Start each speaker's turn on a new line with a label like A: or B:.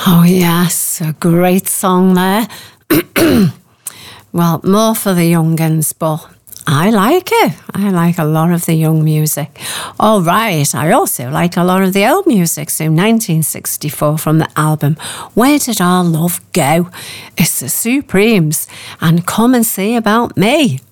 A: Oh, yes, a great song there. Well, more for the young uns, but I like it. I like a lot of the young music. All right, I also like a lot of the old music. So 1964 from the album Where Did Our Love Go? It's the Supremes and Come and See About Me.